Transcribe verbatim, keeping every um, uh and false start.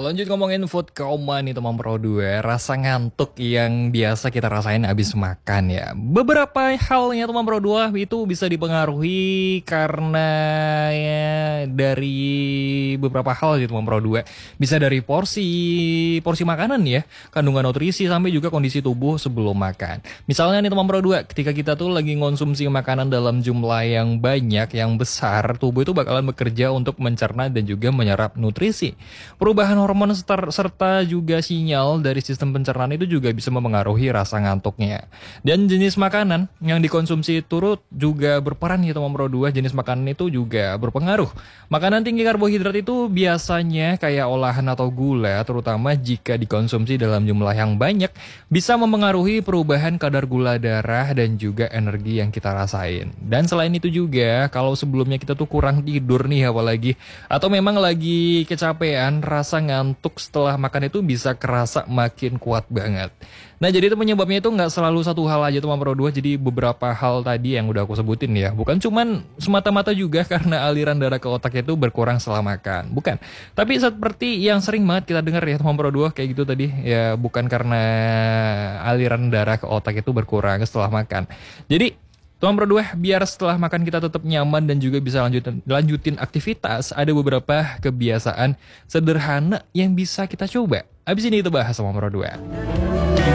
Lanjut ngomongin food coma nih teman Pro dua. Rasa ngantuk yang biasa kita rasain habis makan ya. Beberapa halnya teman Pro dua itu bisa dipengaruhi karena ya dari beberapa hal gitu teman Pro dua. Bisa dari porsi porsi makanan ya, kandungan nutrisi sampai juga kondisi tubuh sebelum makan. Misalnya nih teman Pro dua, ketika kita tuh lagi ngonsumsi makanan dalam jumlah yang banyak, yang besar, tubuh itu bakalan bekerja untuk mencerna dan juga menyerap nutrisi. Perubahan hormon setar- serta juga sinyal dari sistem pencernaan itu juga bisa mempengaruhi rasa ngantuknya. Dan jenis makanan yang dikonsumsi turut juga berperan ya teman Pro dua. Jenis makanan itu juga berpengaruh. Makanan tinggi karbohidrat itu biasanya kayak olahan atau gula, terutama jika dikonsumsi dalam jumlah yang banyak, bisa mempengaruhi perubahan kadar gula darah dan juga energi yang kita rasain. Dan selain itu juga, kalau sebelumnya kita tuh kurang tidur nih apalagi, atau memang lagi kecapean, rasa ngantuk setelah makan itu bisa kerasa makin kuat banget. Nah jadi itu penyebabnya itu nggak selalu satu hal aja teman Pro dua, jadi beberapa hal tadi yang udah aku sebutin ya. Bukan cuman semata-mata juga karena aliran darah ke otak itu berkurang setelah makan, bukan. Tapi seperti yang sering banget kita dengar ya teman Pro dua kayak gitu tadi, ya bukan karena aliran darah ke otak itu berkurang setelah makan. Jadi Tuan Pro dua, biar setelah makan kita tetap nyaman dan juga bisa lanjutin, lanjutin aktivitas, ada beberapa kebiasaan sederhana yang bisa kita coba. Abis ini kita bahas sama Pro dua.